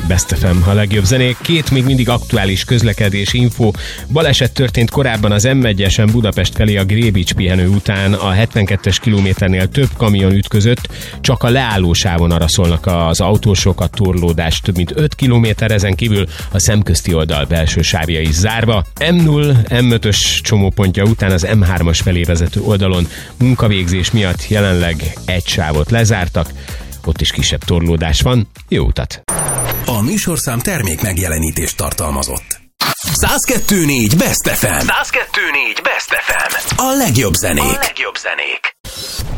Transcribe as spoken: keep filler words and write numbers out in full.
Best ef em, a legjobb zenék. Két még mindig aktuális közlekedési info. Baleset történt korábban az em egyesen Budapest felé a Grébics pihenő után. A hetvenkettes kilométernél több kamion ütközött, csak a leállósávon araszolnak az autósok, a torlódás több mint öt kilométer, ezen kívül a szemközti oldal belső sávja is zárva. em nulla, em ötös csomópontja után az em hármas felé vezető oldalon munkavégzés miatt jelenleg egy sávot lezártak, ott is kisebb torlódás van. Jó utat! A műsorszám termék megjelenítést tartalmazott. száz kettő négy Best ef em. száz kettő négy Best ef em. A legjobb zenék. A legjobb zenék.